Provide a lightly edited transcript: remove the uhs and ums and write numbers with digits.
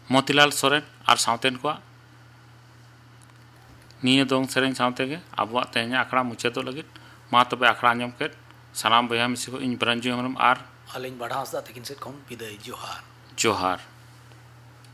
मोतीलाल सोरेन और सावतेन को निये दोंग सेरें सावते के अब तेज आखड़ा मुचादो लगे मा तबे आखड़ा आंजम के सानाम बया मिसी को इन ब्रंजू हेमरम और अलिंग बढ़ा हंसदा तकिन सेट खौन विदाई जोहार जोहार।